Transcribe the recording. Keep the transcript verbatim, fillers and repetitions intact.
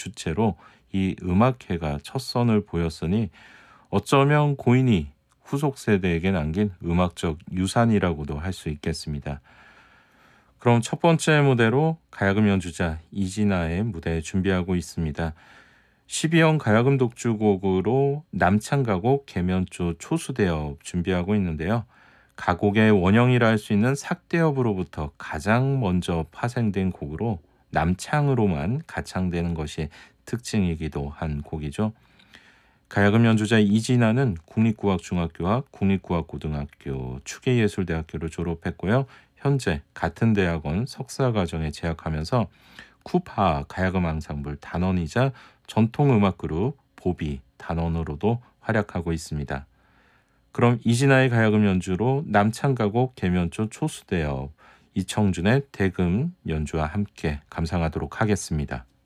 주체로 이 음악회가 첫 선을 보였으니 어쩌면 고인이 후속 세대에게 남긴 음악적 유산이라고도 할 수 있겠습니다. 그럼 첫 번째 무대로 가야금 연주자 이진아의 무대 준비하고 있습니다. 십이 형 가야금 독주곡으로 남창가곡 계면조 초수대업 준비하고 있는데요. 가곡의 원형이라 할 수 있는 삭대업으로부터 가장 먼저 파생된 곡으로 남창으로만 가창되는 것이 특징이기도 한 곡이죠. 가야금 연주자 이진아는 국립국악중학교와 국립국악고등학교, 추계예술대학교를 졸업했고요. 현재 같은 대학원 석사과정에 재학하면서 쿠파 가야금 앙상블 단원이자 전통음악그룹 보비 단원으로도 활약하고 있습니다. 그럼 이진아의 가야금 연주로 남창가곡 계면조 초수대업, 이청준의 대금 연주와 함께 감상하도록 하겠습니다.